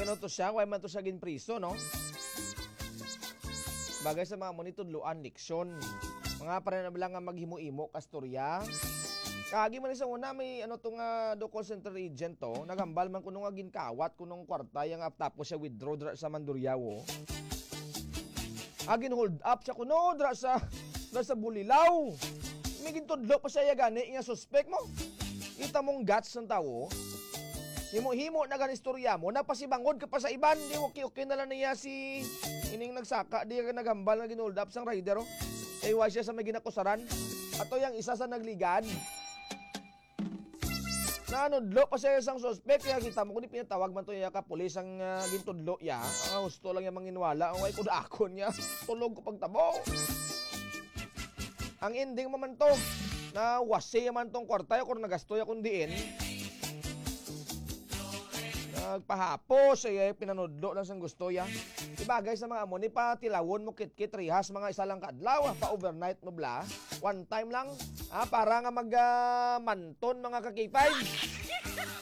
Nagano to siya, why man to siya ginpriso, no? Bagay sa mga monitudluan, leksyon. Mga para na lang nga maghimo-imo, kastorya. Kagi man isang una, may ano to nga do call center agent to, nagambal man kuno nga ginkawat kunong kwarta, yung tapos siya withdraw dra sa Mandurriao. Agin hold up siya kuno dra sa Bulilaw. May gintudlo pa siya gani, nga suspect mo. Kita mong guts ng tao. Himo-himo na gan istorya mo, napasibangod ka pa sa iban, di okay na lang niya si ining nagsaka, di ka nagambal na ginold up sang rider, oh. Iwa siya sa may ginakusaran, ato yung isa sa nagligad. Nanudlo pa siya isang suspect, kaya kita mo kung pinatawag man to yung kapulis ang gintudlo ya, gusto lang yung manginwala, ang way ko daakon niya, tulog ko pagtabo. Ang ending mo man to, na wasi man tong kwarta, kung nagastoy akong diin, nagpahapos ay pinanudlo lang sang gusto ya. Ibagay sa mga amo ni pa tilawon mo kit-kit rihas mga isa lang kadlaw pa overnight mo bla. One time lang para nga mag manton mga kakipay.